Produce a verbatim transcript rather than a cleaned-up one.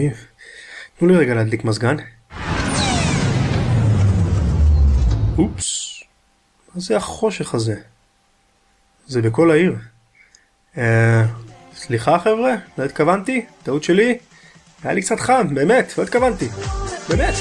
תנו לי רגע להדליק מזגן. אופס. מה זה החושך הזה? זה בכל העיר. אה, סליחה חבר'ה, לא התכוונתי, טעות שלי. היה לי קצת חם, באמת, לא התכוונתי. באמת.